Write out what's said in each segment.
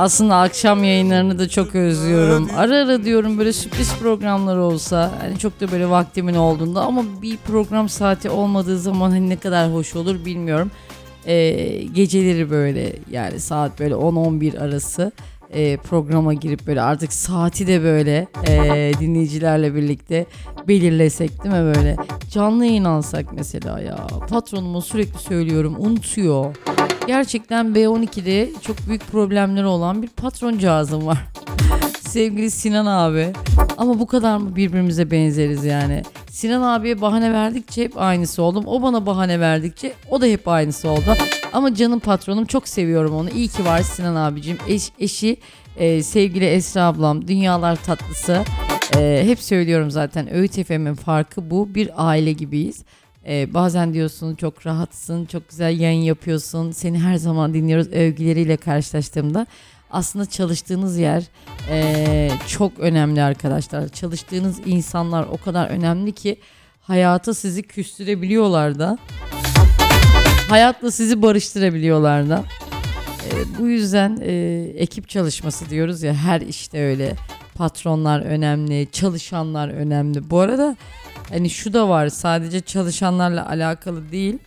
Aslında akşam yayınlarını da çok özlüyorum. Ara ara diyorum böyle sürpriz programlar olsa. Hani çok da böyle vaktimin olduğunda ama bir program saati olmadığı zaman hani ne kadar hoş olur bilmiyorum. Geceleri böyle yani saat böyle 10-11 arası programa girip böyle artık saati de böyle dinleyicilerle birlikte belirlesek değil mi böyle? Canlı yayın alsak mesela ya. Patronuma sürekli söylüyorum, unutuyor. Gerçekten B12'de çok büyük problemleri olan bir patroncağızım var. Sevgili Sinan abi. Ama bu kadar mı birbirimize benzeriz yani? Sinan abiye bahane verdikçe hep aynısı oldum. O bana bahane verdikçe o da hep aynısı oldu. Ama canım patronum, çok seviyorum onu. İyi ki var Sinan abicim. Eşi sevgili Esra ablam, dünyalar tatlısı. Hep söylüyorum zaten, Öğüt FM'in farkı bu. Bir aile gibiyiz. Bazen diyorsun çok rahatsın, çok güzel yayın yapıyorsun. Seni her zaman dinliyoruz övgüleriyle karşılaştığımda. Aslında çalıştığınız yer çok önemli arkadaşlar. Çalıştığınız insanlar o kadar önemli ki hayata sizi küstürebiliyorlar da. Hayatla sizi barıştırabiliyorlar da. Bu yüzden ekip çalışması diyoruz ya, her işte öyle. Patronlar önemli, çalışanlar önemli. Bu arada hani şu da var, sadece çalışanlarla alakalı değil.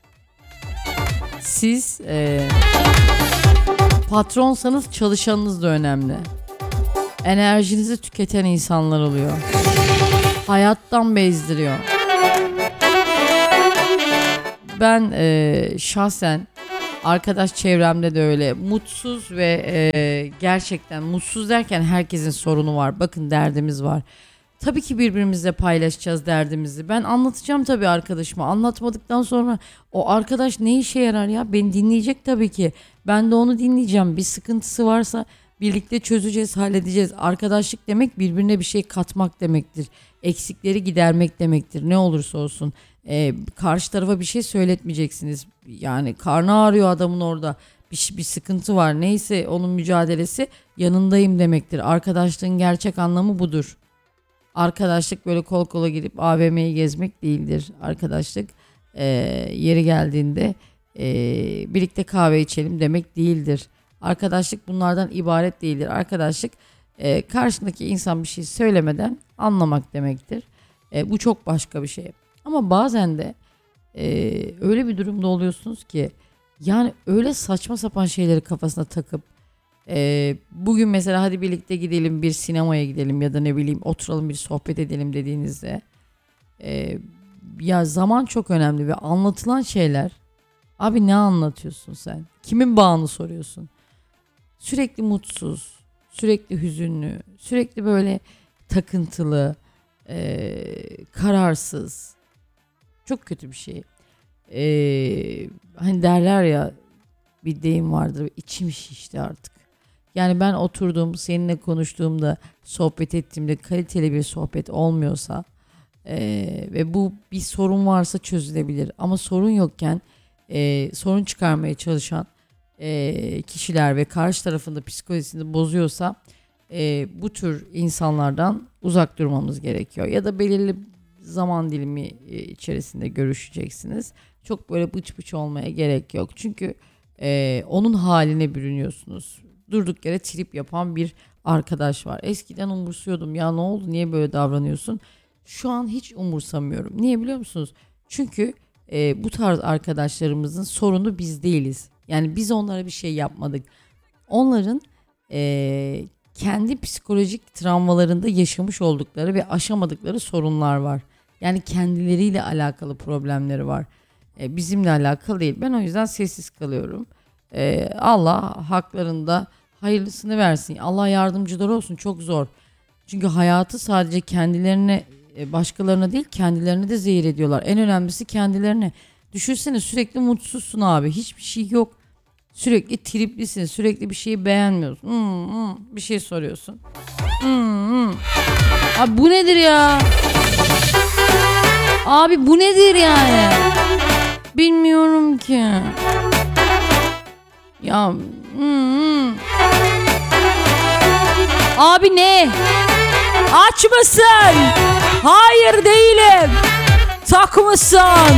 Siz patronsanız çalışanınız da önemli. Enerjinizi tüketen insanlar oluyor. Hayattan bezdiriyor. Ben şahsen arkadaş çevremde de öyle mutsuz ve gerçekten mutsuz derken herkesin sorunu var. Bakın, derdimiz var. Tabii ki birbirimizle paylaşacağız derdimizi. Ben anlatacağım tabii arkadaşıma. Anlatmadıktan sonra o arkadaş ne işe yarar ya? Beni dinleyecek tabii ki. Ben de onu dinleyeceğim. Bir sıkıntısı varsa birlikte çözeceğiz, halledeceğiz. Arkadaşlık demek birbirine bir şey katmak demektir. Eksikleri gidermek demektir. Ne olursa olsun. Karşı tarafa bir şey söyletmeyeceksiniz. Yani karnı ağrıyor adamın orada. Bir sıkıntı var. Neyse, onun mücadelesi, yanındayım demektir. Arkadaşlığın gerçek anlamı budur. Arkadaşlık böyle kol kola gidip AVM'yi gezmek değildir. Arkadaşlık yeri geldiğinde birlikte kahve içelim demek değildir. Arkadaşlık bunlardan ibaret değildir. Arkadaşlık karşındaki insan bir şey söylemeden anlamak demektir. Bu çok başka bir şey. Ama bazen de öyle bir durumda oluyorsunuz ki yani öyle saçma sapan şeyleri kafasına takıp bugün mesela hadi birlikte gidelim, bir sinemaya gidelim ya da ne bileyim oturalım bir sohbet edelim dediğinizde ya zaman çok önemli ve anlatılan şeyler, abi ne anlatıyorsun sen? Kimin bağını soruyorsun? Sürekli mutsuz, sürekli hüzünlü, sürekli böyle takıntılı, kararsız. Çok kötü bir şey. Hani derler ya, bir deyim vardır, içim şişti artık. Yani ben oturduğum, seninle konuştuğumda, sohbet ettiğimde kaliteli bir sohbet olmuyorsa ve bu bir sorun varsa çözülebilir. Ama sorun yokken sorun çıkarmaya çalışan kişiler ve karşı tarafında psikolojisini bozuyorsa bu tür insanlardan uzak durmamız gerekiyor. Ya da belirli zaman dilimi içerisinde görüşeceksiniz. Çok böyle bıç bıç olmaya gerek yok. Çünkü onun haline bürünüyorsunuz. Durduk yere trip yapan bir arkadaş var. Eskiden umursuyordum, ya ne oldu, niye böyle davranıyorsun? Şu an hiç umursamıyorum. Niye biliyor musunuz? Çünkü bu tarz arkadaşlarımızın sorunu biz değiliz. Yani biz onlara bir şey yapmadık. Onların kendi psikolojik travmalarında yaşamış oldukları ve aşamadıkları sorunlar var. Yani kendileriyle alakalı problemleri var. Bizimle alakalı değil. Ben o yüzden sessiz kalıyorum. Allah haklarında hayırlısını versin. Allah yardımcıları olsun. Çok zor. Çünkü hayatı sadece kendilerine, başkalarına değil, kendilerine de zehir ediyorlar. En önemlisi kendilerine. Düşünsene, sürekli mutsuzsun abi. Hiçbir şey yok. Sürekli triplisin. Sürekli bir şeyi beğenmiyorsun. Bir şey soruyorsun. Abi bu nedir ya? Abi bu nedir yani? Bilmiyorum ki. Ya abi ne? Aç mısın? Hayır değilim. Tak mısın?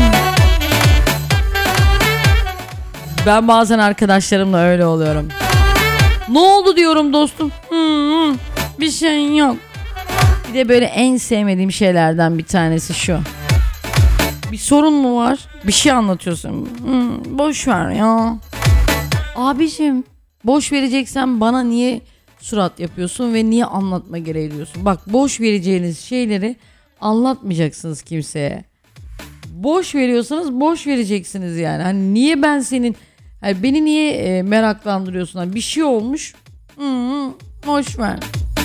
Ben bazen arkadaşlarımla öyle oluyorum. Ne oldu diyorum dostum. Bir şey yok. Bir de böyle en sevmediğim şeylerden bir tanesi şu. Bir sorun mu var? Bir şey anlatıyorsun. Boş ver ya. Abicim, boş vereceksen bana niye surat yapıyorsun ve niye anlatma gereği duyuyorsun? Bak, boş vereceğiniz şeyleri anlatmayacaksınız kimseye. Boş veriyorsanız boş vereceksiniz yani. Hani niye ben senin, hani beni niye meraklandırıyorsun? Hani bir şey olmuş. Boş ver.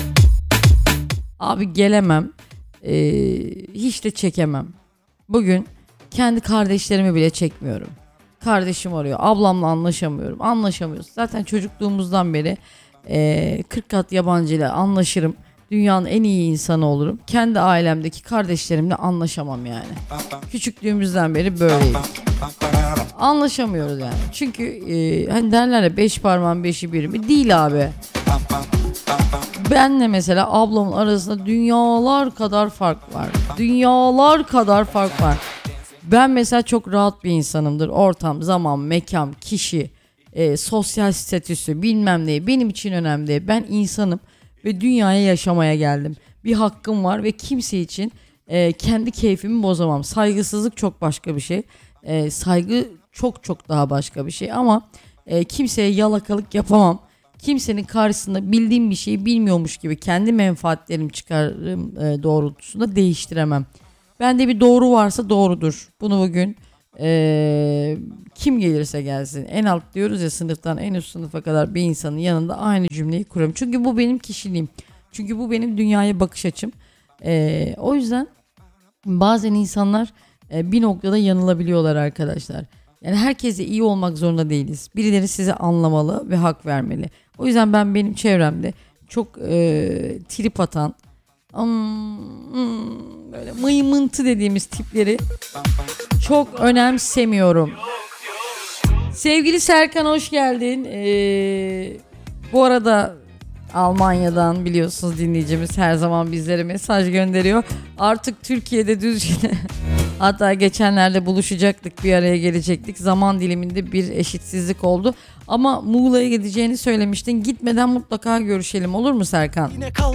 Abi gelemem. Hiç de çekemem. Bugün kendi kardeşlerimi bile çekmiyorum. Kardeşim arıyor. Ablamla anlaşamıyorum. Anlaşamıyoruz. Zaten çocukluğumuzdan beri 40 kat yabancıyla anlaşırım. Dünyanın en iyi insanı olurum. Kendi ailemdeki kardeşlerimle anlaşamam yani. Küçüklüğümüzden beri böyleyiz. Anlaşamıyoruz yani. Çünkü hani derler ya, 5 parmağın 5'i bir mi? Değil abi. Benle mesela ablamın arasında dünyalar kadar fark var. Dünyalar kadar fark var. Ben mesela çok rahat bir insanımdır. Ortam, zaman, mekan, kişi, sosyal statüsü, bilmem ne benim için önemli değil. Ben insanım ve dünyaya yaşamaya geldim. Bir hakkım var ve kimse için kendi keyfimi bozamam. Saygısızlık çok başka bir şey. Saygı çok çok daha başka bir şey ama kimseye yalakalık yapamam. Kimsenin karşısında bildiğim bir şeyi bilmiyormuş gibi kendi menfaatlerim, çıkarım doğrultusunda değiştiremem. Bende bir doğru varsa doğrudur. Bunu bugün kim gelirse gelsin, en alt diyoruz ya, sınıftan en üst sınıfa kadar bir insanın yanında aynı cümleyi kuruyorum. Çünkü bu benim kişiliğim. Çünkü bu benim dünyaya bakış açım. O yüzden bazen insanlar bir noktada yanılabiliyorlar arkadaşlar. Yani herkese iyi olmak zorunda değiliz. Birileri sizi anlamalı ve hak vermeli. O yüzden ben benim çevremde çok trip atan, böyle mıymıntı dediğimiz tipleri çok önemsemiyorum. Sevgili Serkan, hoş geldin. Bu arada Almanya'dan biliyorsunuz dinleyicimiz her zaman bizlere mesaj gönderiyor. Artık Türkiye'de düzgün hatta geçenlerde buluşacaktık, bir araya gelecektik. Zaman diliminde bir eşitsizlik oldu. Ama Muğla'ya gideceğini söylemiştin. Gitmeden mutlaka görüşelim, olur mu Serkan? Yine kal